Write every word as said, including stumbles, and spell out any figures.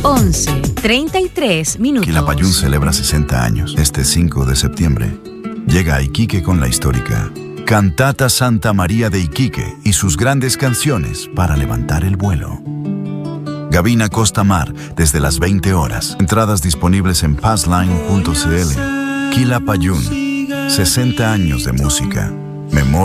once, treinta y tres minutos. Quilapayún celebra sesenta años. Este cinco de septiembre llega a Iquique con la histórica Cantata Santa María de Iquique y sus grandes canciones para levantar el vuelo. Gavina Costa Mar desde las veinte horas. Entradas disponibles en passline punto c l. Quilapayún, sesenta años de música. Memoria